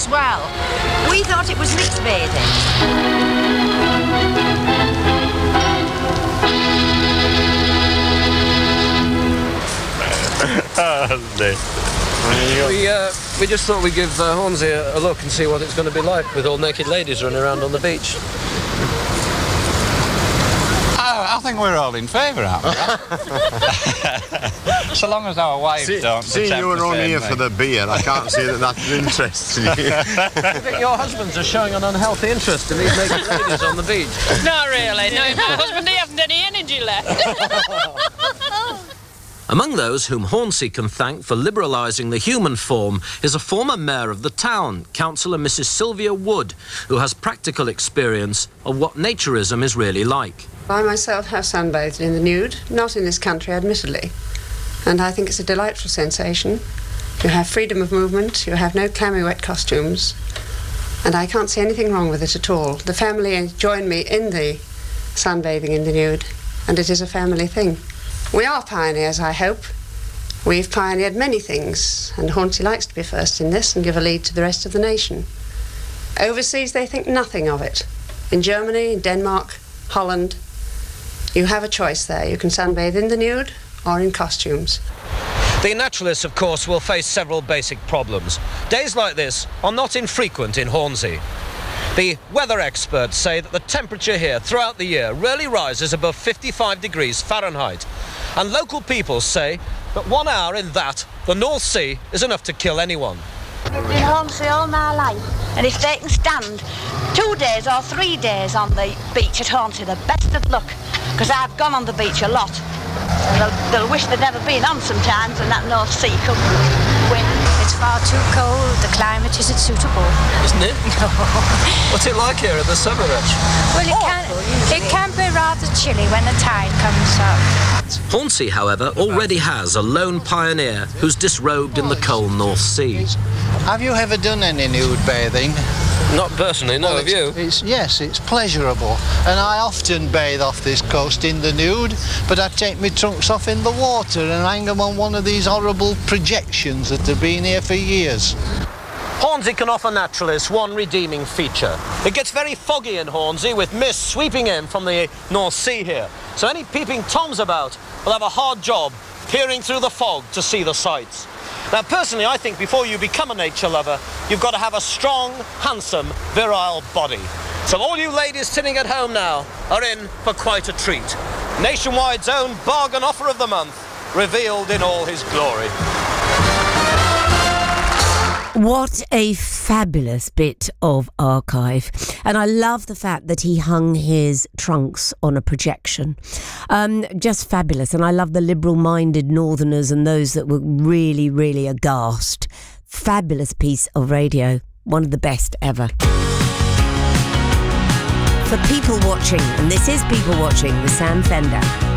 as well. We thought it was mixed bathing. We just thought we'd give Hornsey a look and see what it's going to be like with all naked ladies running around on the beach. I think we're all in favour, aren't we? So long as our wives don't. Seeing you were only here for the beer, I can't see that that's interesting you. I think your husbands are showing an unhealthy interest in these naked ladies on the beach. Not really. No, my husband, he hasn't any energy left. Among those whom Hornsey can thank for liberalising the human form is a former mayor of the town, Councillor Mrs Sylvia Wood, who has practical experience of what naturism is really like. I myself have sunbathed in the nude, not in this country, admittedly. And I think it's a delightful sensation. You have freedom of movement, you have no clammy wet costumes, and I can't see anything wrong with it at all. The family join me in the sunbathing in the nude, and it is a family thing. We are pioneers, I hope. We've pioneered many things, and Hornsey likes to be first in this and give a lead to the rest of the nation. Overseas, they think nothing of it. In Germany, in Denmark, Holland, you have a choice there. You can sunbathe in the nude or in costumes. The naturalists, of course, will face several basic problems. Days like this are not infrequent in Hornsey. The weather experts say that the temperature here throughout the year rarely rises above 55 degrees Fahrenheit. And local people say that 1 hour in that, the North Sea, is enough to kill anyone. I've been in Hornsey all my life, and if they can stand 2 days or 3 days on the beach at Hornsey, the best of luck, because I've gone on the beach a lot. And they'll wish they'd never been on sometimes, and that North Sea comes wind. It's far too cold, the climate isn't suitable. Isn't it? No. What's it like here at the summer edge? Well, it can be rather chilly when the tide comes up. Hornsey, however, already has a lone pioneer who's disrobed in the cold North Sea. Have you ever done any nude bathing? Not personally, no. Have you? Yes, it's pleasurable. And I often bathe off this coast in the nude, but I take my trunks off in the water and hang them on one of these horrible projections that have been here for years. Hornsey can offer naturalists one redeeming feature. It gets very foggy in Hornsey with mist sweeping in from the North Sea here. So any peeping toms about will have a hard job peering through the fog to see the sights. Now, personally, I think before you become a nature lover, you've got to have a strong, handsome, virile body. So all you ladies sitting at home now are in for quite a treat. Nationwide's own bargain offer of the month, revealed in all his glory. What a fabulous bit of archive. And I love the fact that he hung his trunks on a projection. Just fabulous. And I love the liberal-minded northerners and those that were really, really aghast. Fabulous piece of radio. One of the best ever. For People Watching, and this is People Watching with Sam Fender.